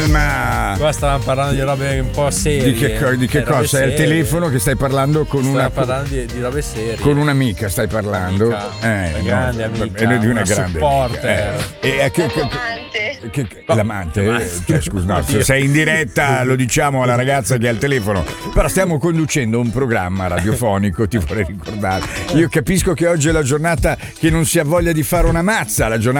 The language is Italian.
calma. Qua stavamo parlando di robe un po' serie. Di che cosa? È al telefono che stai parlando con Stiamo parlando di robe serie. Con un'amica stai parlando? Una grande amica. Di una grande supporter. L'amante? Cioè, scusa, no, se sei in diretta lo diciamo alla ragazza che è al telefono. Però stiamo conducendo un programma radiofonico, ti vorrei ricordare. Io capisco che oggi è la giornata che non si ha voglia di fare una mazza, la giornata